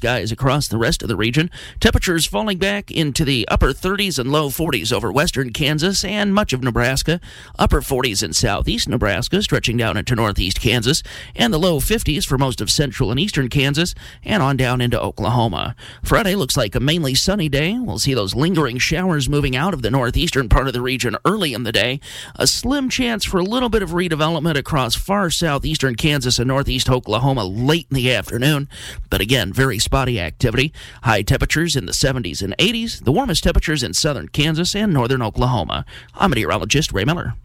skies across the rest of the region. Temperatures falling back into the upper 30s and low 40s over western Kansas and much of Nebraska. Upper 40s in southeast Nebraska, stretching down into northeast Kansas, and the low 50s for most of central and eastern Kansas, and on down into Oklahoma. Friday looks like a mainly sunny day. We'll see those lingering showers moving out of the northeastern part of the region early in the day. A slim chance for a little bit of redevelopment across far southeastern Kansas and northeast Oklahoma late in the afternoon. But again, very spotty activity. High temperatures in the 70s and 80s. The warmest temperatures in southern Kansas and northern Oklahoma. I'm meteorologist Ray Miller.